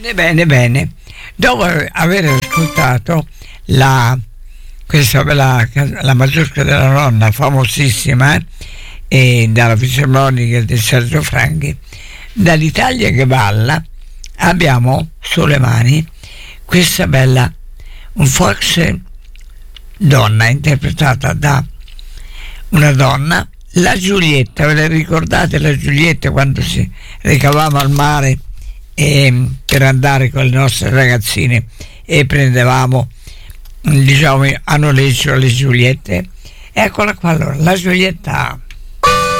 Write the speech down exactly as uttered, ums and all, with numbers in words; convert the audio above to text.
Bene, bene, bene. Dopo aver ascoltato la, questa, la, la Mazurka della nonna, famosissima, eh, e dalla fisarmonica di Sergio Franchi, dall'Italia che balla abbiamo sulle mani questa bella, un fox donna interpretata da una donna, la Giulietta. Ve la ricordate la Giulietta quando si recavava al mare e, per andare con le nostre ragazzine e prendevamo, diciamo, a noleggio le Giuliette? Eccola qua, allora, la Giulietta.